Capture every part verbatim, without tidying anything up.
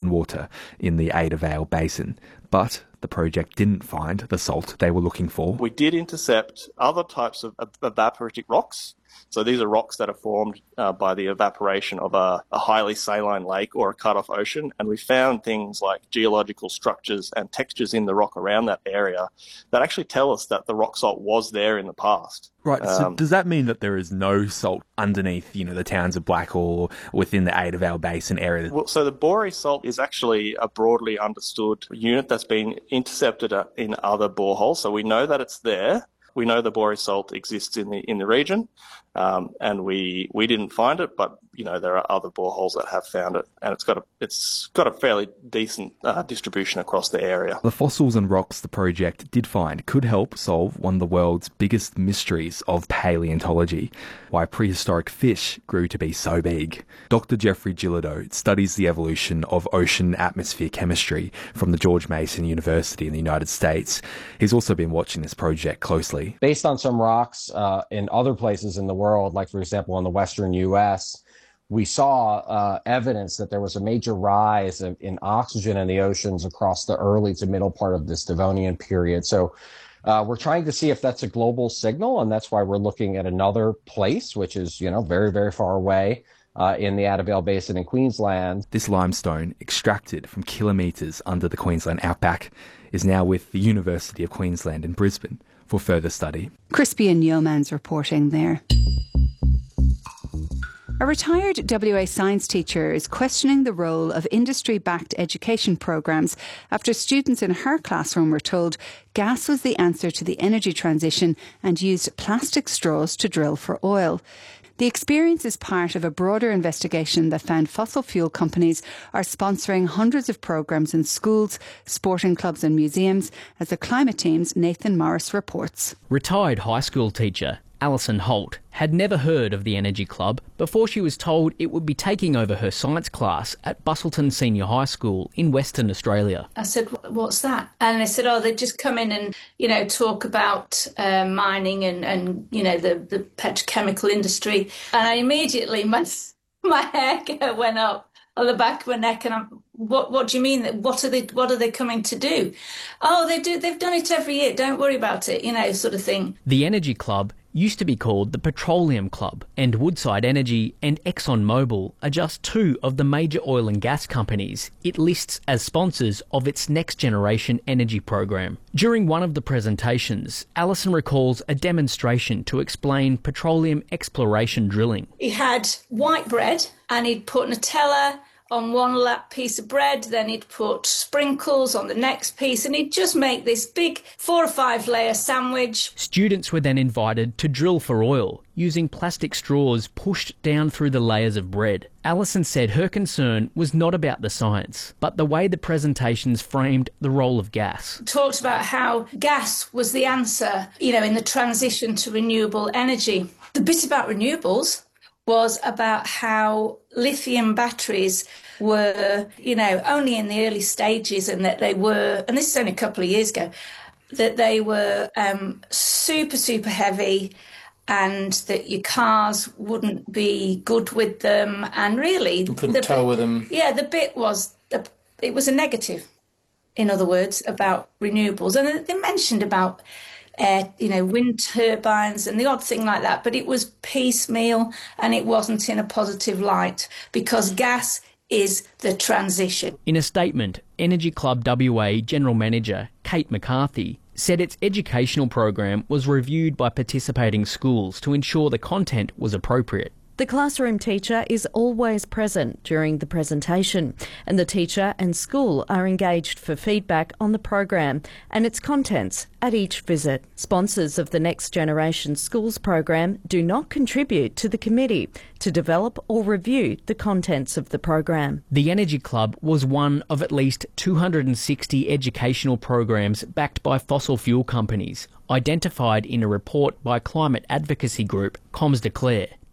groundwater in the Ada Vale Basin. But the project didn't find the salt they were looking for. We did intercept other types of evaporitic rocks. So these are rocks that are formed uh, by the evaporation of a, a highly saline lake or a cut-off ocean. And we found things like geological structures and textures in the rock around that area that actually tell us that the rock salt was there in the past. Right, so Um, does that mean that there is no salt underneath, you know, the towns of Blackall within the Ada Vale Basin area? Well, so the Boree salt is actually a broadly understood unit that's been intercepted in other boreholes. So we know that it's there. We know the Boree salt exists in the in the region, um, and we we didn't find it, but you know there are other boreholes that have found it, and it's got a it's got a fairly decent uh, distribution across the area. The fossils and rocks the project did find could help solve one of the world's biggest mysteries of paleontology: why prehistoric fish grew to be so big. Doctor Jeffrey Gillido studies the evolution of ocean atmosphere chemistry from the George Mason University in the United States. He's also been watching this project closely. Based on some rocks uh, in other places in the world, like, for example, in the western U S, we saw uh, evidence that there was a major rise of, in oxygen in the oceans across the early to middle part of this Devonian period. So uh, we're trying to see if that's a global signal, and that's why we're looking at another place, which is, you know, very, very far away uh, in the Ada Vale Basin in Queensland. This limestone, extracted from kilometres under the Queensland outback, is now with the University of Queensland in Brisbane for further study. Crispian Yeomans reporting there. A retired W A science teacher is questioning the role of industry-backed education programmes after students in her classroom were told gas was the answer to the energy transition and used plastic straws to drill for oil. The experience is part of a broader investigation that found fossil fuel companies are sponsoring hundreds of programmes in schools, sporting clubs and museums, as the Climate Team's Nathan Morris reports. Retired high school teacher Alison Holt had never heard of the Energy Club before she was told it would be taking over her science class at Busselton Senior High School in Western Australia. I said, what's that? And they said, oh, they just come in and, you know, talk about uh, mining and, and, you know, the, the petrochemical industry. And I immediately, my, my hair went up on the back of my neck, and I'm, what what do you mean? What are they what are they coming to do? Oh, they do they've done it every year, don't worry about it, you know, sort of thing. The Energy Club used to be called the Petroleum Club, and Woodside Energy and ExxonMobil are just two of the major oil and gas companies it lists as sponsors of its next generation energy program. During one of the presentations, Alison recalls a demonstration to explain petroleum exploration drilling. He had white bread and he'd put Nutella on one lap piece of bread, then he'd put sprinkles on the next piece, and he'd just make this big four or five layer sandwich. Students were then invited to drill for oil using plastic straws pushed down through the layers of bread. Alison said her concern was not about the science, but the way the presentations framed the role of gas. Talked about how gas was the answer, you know, in the transition to renewable energy. The bit about renewables was about how lithium batteries were, you know, only in the early stages, and that they were, and this is only a couple of years ago, that they were um, super, super heavy, and that your cars wouldn't be good with them, and really... You couldn't the, tow with them. Yeah, the bit was, the, it was a negative, in other words, about renewables. And they mentioned about... Uh, you know, wind turbines and the odd thing like that, but it was piecemeal and it wasn't in a positive light, because gas is the transition. In a statement, Energy Club W A General Manager Kate McCarthy said its educational program was reviewed by participating schools to ensure the content was appropriate. The classroom teacher is always present during the presentation, and the teacher and school are engaged for feedback on the program and its contents at each visit. Sponsors of the Next Generation Schools program do not contribute to the committee to develop or review the contents of the program. The Energy Club was one of at least two hundred sixty educational programs backed by fossil fuel companies, identified in a report by climate advocacy group Comms Declare.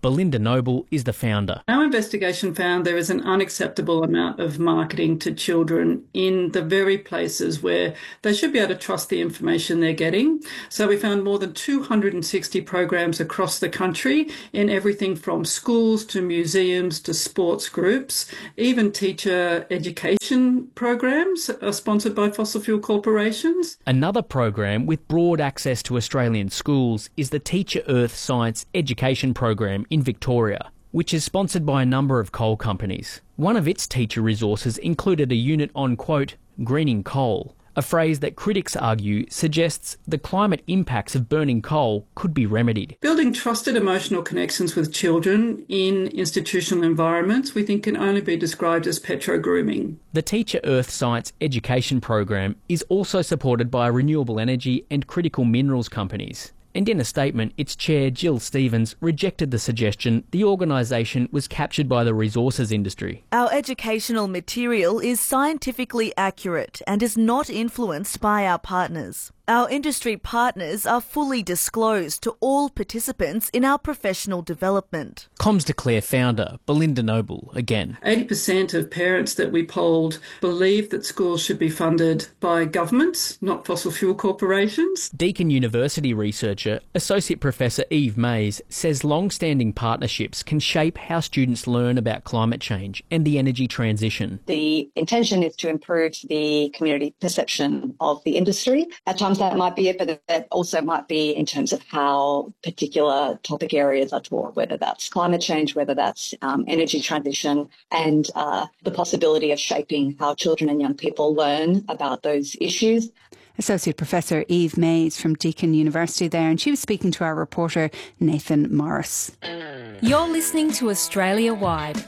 Belinda Noble is the founder. Our investigation found there is an unacceptable amount of marketing to children in the very places where they should be able to trust the information they're getting. So we found more than two hundred sixty programs across the country in everything from schools to museums to sports groups. Even teacher education programs are sponsored by fossil fuel corporations. Another program with broad access to Australian schools is the Teacher Earth Science Education Program in Victoria, which is sponsored by a number of coal companies. One of its teacher resources included a unit on, quote, greening coal, a phrase that critics argue suggests the climate impacts of burning coal could be remedied. Building trusted emotional connections with children in institutional environments, we think, can only be described as petro-grooming. The Teacher Earth Science Education Program is also supported by renewable energy and critical minerals companies. And in a statement, its chair, Jill Stevens, rejected the suggestion the organisation was captured by the resources industry. Our educational material is scientifically accurate and is not influenced by our partners. Our industry partners are fully disclosed to all participants in our professional development. Comms Declare founder Belinda Noble again. eighty percent of parents that we polled believe that schools should be funded by governments, not fossil fuel corporations. Deakin University researcher, Associate Professor Eve Mays, says long-standing partnerships can shape how students learn about climate change and the energy transition. The intention is to improve the community perception of the industry. At times that might be it, but that also might be in terms of how particular topic areas are taught, whether that's climate change, whether that's um, energy transition, and uh, the possibility of shaping how children and young people learn about those issues. Associate Professor Eve Mays from Deakin University there, and she was speaking to our reporter Nathan Morris. You're listening to Australia Wide.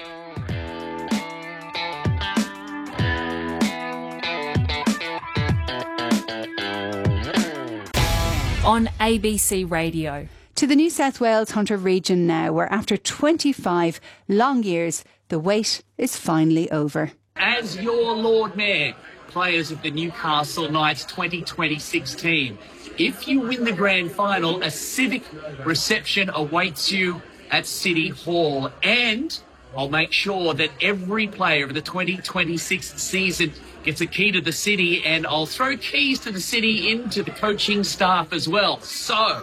On A B C Radio. To the New South Wales Hunter region now, where after twenty-five long years, the wait is finally over. As your Lord Mayor, players of the Newcastle Knights twenty twenty-six team, if you win the grand final, a civic reception awaits you at City Hall, and I'll make sure that every player of the twenty twenty-six season gets a key to the city, and I'll throw keys to the city into the coaching staff as well. So,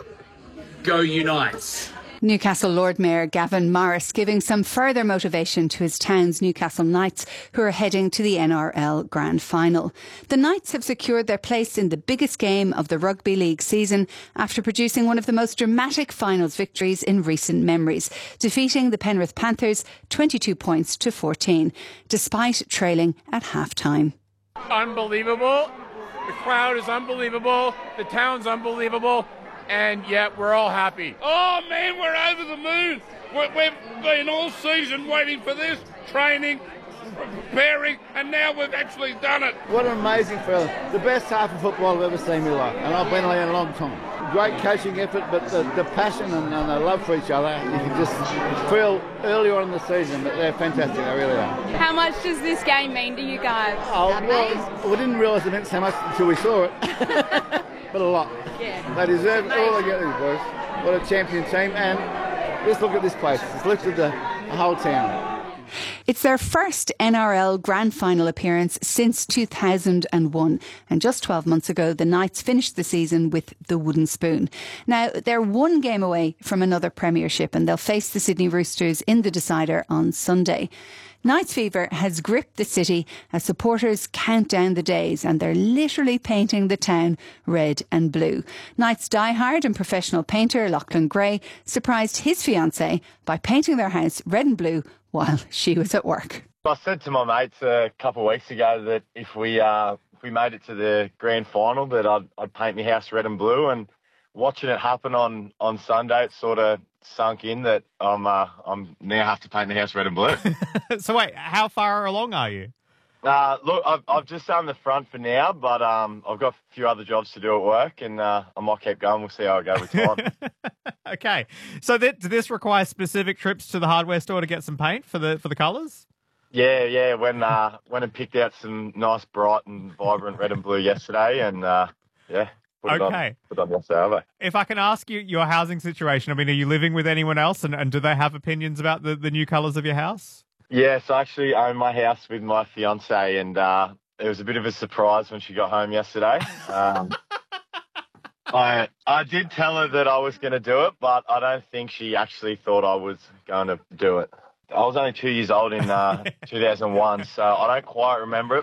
go Unites. Newcastle Lord Mayor Gavin Morris giving some further motivation to his town's Newcastle Knights, who are heading to the N R L Grand Final. The Knights have secured their place in the biggest game of the Rugby League season after producing one of the most dramatic finals victories in recent memories, defeating the Penrith Panthers twenty-two points to fourteen, despite trailing at half-time. Unbelievable. The crowd is unbelievable. The town's unbelievable. And yet we're all happy. Oh man, we're over the moon. We're, we've been all season waiting for this, training, preparing, and now we've actually done it. What an amazing feeling. The best half of football I've ever seen in my life, and I've been there a long time. Great coaching effort, but the, the passion and, and the love for each other, you can just feel earlier on in the season, but they're fantastic, they really are. How much does this game mean to you guys? Oh, well, we didn't realise it meant so much until we saw it. But a lot. Yeah. They deserve all they get, these boys. What a champion team. And let's look at this place. It's lifted the, the whole town. It's their first N R L Grand Final appearance since two thousand one. And just twelve months ago, the Knights finished the season with the wooden spoon. Now, they're one game away from another premiership, and they'll face the Sydney Roosters in the decider on Sunday. Knights fever has gripped the city as supporters count down the days, and they're literally painting the town red and blue. Knights diehard and professional painter Lachlan Gray surprised his fiancée by painting their house red and blue while she was at work. I said to my mates a couple of weeks ago that if we uh, if we made it to the grand final, that I'd, I'd paint my house red and blue. And watching it happen on, on Sunday, it sort of sunk in that I'm uh, I'm now have to paint the house red and blue. So wait, how far along are you? Uh, look, I've, I've just done the front for now, but um, I've got a few other jobs to do at work, and uh, I might keep going. We'll see how I go with time. Okay, so th- does this require specific trips to the hardware store to get some paint for the for the colours? Yeah, yeah. When uh, went and picked out some nice, bright and vibrant red and blue yesterday, and uh, yeah. put it Okay. on, put it on the Saturday. If I can ask you your housing situation, I mean, are you living with anyone else, and, and do they have opinions about the, the new colours of your house? Yes, I actually own my house with my fiance, and uh, it was a bit of a surprise when she got home yesterday. Um, I I did tell her that I was going to do it, but I don't think she actually thought I was going to do it. I was only two years old in uh, two thousand one, so I don't quite remember it.